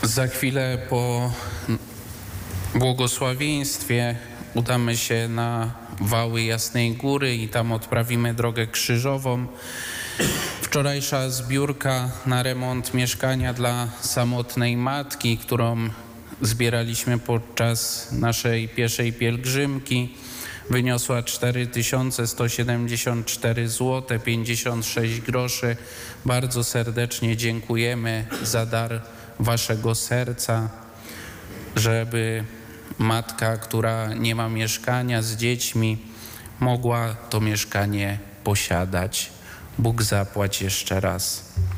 Za chwilę po błogosławieństwie udamy się na Wały Jasnej Góry i tam odprawimy drogę krzyżową. Wczorajsza zbiórka na remont mieszkania dla samotnej matki, którą zbieraliśmy podczas naszej pieszej pielgrzymki, wyniosła 4174 zł 56 groszy. Bardzo serdecznie dziękujemy za dar waszego serca, żeby matka, która nie ma mieszkania z dziećmi, mogła to mieszkanie posiadać. Bóg zapłać jeszcze raz.